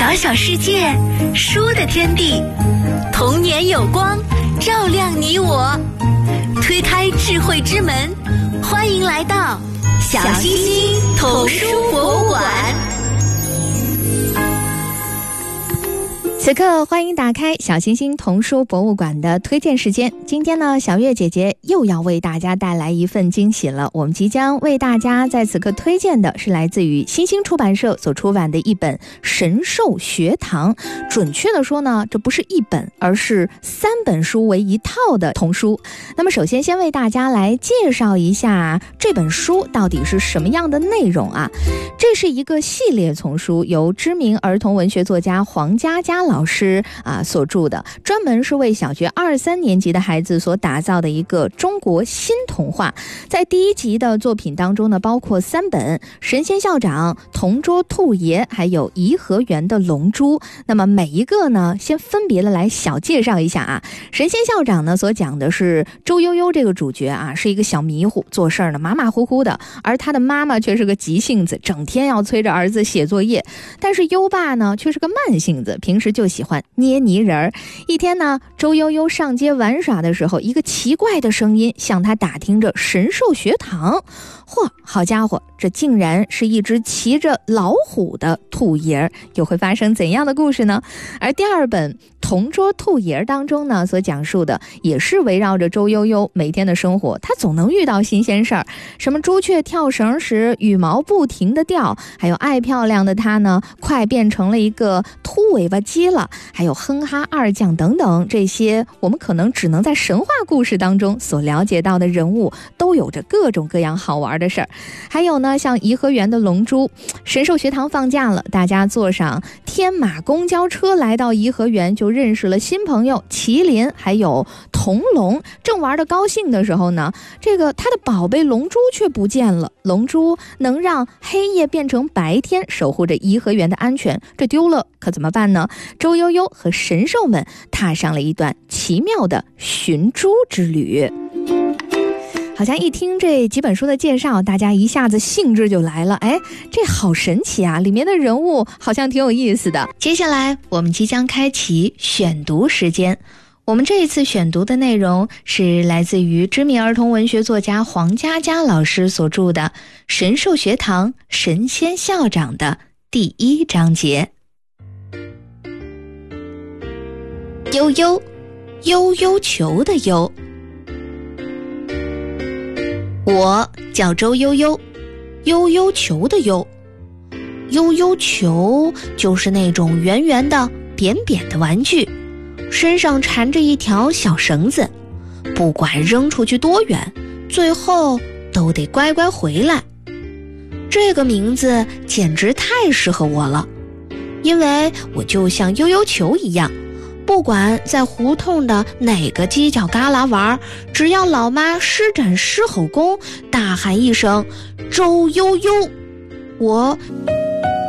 小小世界，书的天地，童年有光，照亮你我。推开智慧之门，欢迎来到小星星童书博物馆。 此刻欢迎打开小星星童书博物馆的推荐时间。今天呢，小月姐姐又要为大家带来一份惊喜了。我们即将为大家在此刻推荐的是来自于新星出版社所出版的一本《神兽学堂》。准确的说呢，这不是一本，而是3本书为一套的童书。那么首先先为大家来介绍一下这本书到底是什么样的内容啊？这是一个系列丛书，由知名儿童文学作家黄佳佳老师所著的，专门是为小学2、3年级的孩子所打造的一个中国新童话。在第1集的作品当中呢，包括3本：神仙校长、同桌兔爷，还有颐和园的龙珠。那么每一个呢，先分别的来小介绍一下啊。神仙校长呢，所讲的是周悠悠这个主角啊，是一个小迷糊，做事呢马马虎虎的，而他的妈妈却是个急性子，整天要催着儿子写作业。但是优爸呢，却是个慢性子，平时就喜欢捏泥人儿。一天呢，周悠悠上街玩耍的时候，一个奇怪的声音向他打听着神兽学堂。嚯，好家伙，这竟然是一只骑着老虎的兔爷，又会发生怎样的故事呢？而第2本同桌兔爷当中呢，所讲述的也是围绕着周悠悠每天的生活。他总能遇到新鲜事儿，什么朱雀跳绳时羽毛不停地掉，还有爱漂亮的他呢，快变成了一个秃尾巴鸡了，还有哼哈二将等等，这些我们可能只能在神话故事当中所了解到的人物，都有着各种各样好玩的事儿。还有呢，像颐和园的龙珠，神兽学堂放假了，大家坐上天马公交车来到颐和园，就认识了新朋友麒麟还有铜龙。正玩得高兴的时候呢，他的宝贝龙珠却不见了。龙珠能让黑夜变成白天，守护着颐和园的安全，这丢了可怎么办呢？周悠悠和神兽们踏上了一段奇妙的寻珠之旅。好像一听这几本书的介绍，大家一下子兴致就来了。哎，这好神奇啊，里面的人物好像挺有意思的。接下来我们即将开启选读时间。我们这一次选读的内容是来自于知名儿童文学作家黄佳佳老师所著的《神兽学堂神仙校长》的第1章节。悠悠，悠悠球的悠。我叫周悠悠，悠悠球的悠。悠悠球就是那种圆圆的扁扁的玩具，身上缠着一条小绳子，不管扔出去多远，最后都得乖乖回来。这个名字简直太适合我了，因为我就像悠悠球一样，不管在胡同的哪个犄角旮旯玩，只要老妈施展狮吼功，大喊一声周悠悠，我